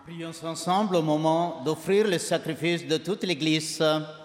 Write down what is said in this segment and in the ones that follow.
Prions ensemble au moment d'offrir le sacrifice de toute l'Église.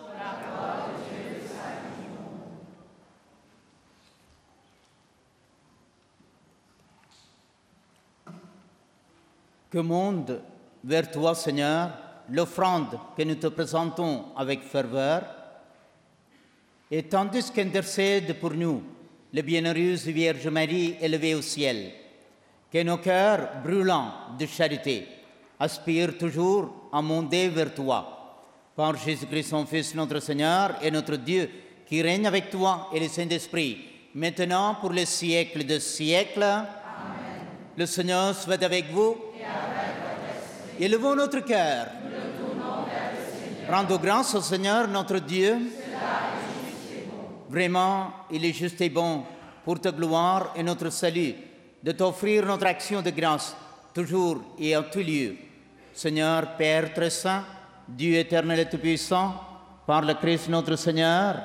Commande vers toi, Seigneur, l'offrande que nous te présentons avec ferveur, et tandis qu'intercède pour nous la bienheureuse Vierge Marie élevée au ciel, que nos cœurs brûlants de charité aspirent toujours à monter vers toi. Par Jésus-Christ, son Fils, notre Seigneur et notre Dieu, qui règne avec toi et le Saint-Esprit, maintenant pour les siècles des siècles. Amen. Le Seigneur soit avec vous. Et avec votre esprit. Élevons notre cœur. Nous le tournons vers le Seigneur. Rendons grâce au Seigneur, notre Dieu. Cela est juste et bon. Vraiment, il est juste et bon, pour ta gloire et notre salut, de t'offrir notre action de grâce, toujours et en tout lieu. Seigneur, Père très saint, Dieu éternel et tout-puissant, par le Christ notre Seigneur.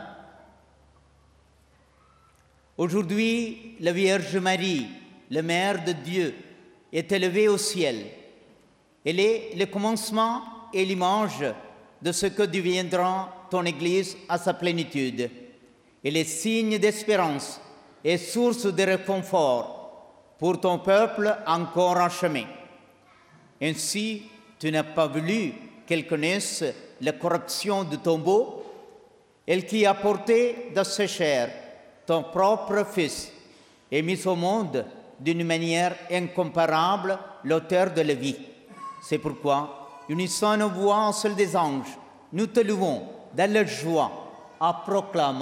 Aujourd'hui, la Vierge Marie, la Mère de Dieu, est élevée au ciel. Elle est le commencement et l'image de ce que deviendra ton Église à sa plénitude. Elle est signe d'espérance et source de réconfort pour ton peuple encore en chemin. Ainsi, tu n'as pas voulu qu'elle connaisse la corruption du tombeau, elle qui a porté dans ses chairs ton propre Fils et mis au monde d'une manière incomparable l'auteur de la vie. C'est pourquoi, unissant nos voix à celles des anges, nous te louons dans la joie à proclamer